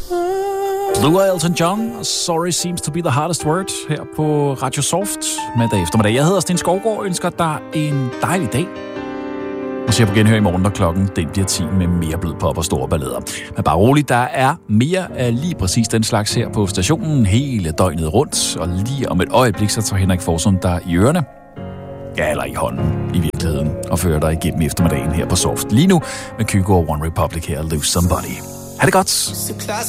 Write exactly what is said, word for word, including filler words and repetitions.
Blue og Elton John, Sorry Seems to be the hardest word, her på Radio Soft mandag eftermiddag. Jeg hedder Sten Skovgaard og ønsker dig en dejlig dag. Og ser på genhør i morgen, når klokken den bliver ti med mere blød pop og store ballader. Men bare roligt, der er mere af lige præcis den slags her på stationen hele døgnet rundt. Og lige om et øjeblik, så tager Henrik Forsum der i ørerne. Ja, eller i hånden i virkeligheden. Og fører dig igennem eftermiddagen her på Soft. Lige nu med Kygo og One Republic her, Lose Somebody. Ha' det godt!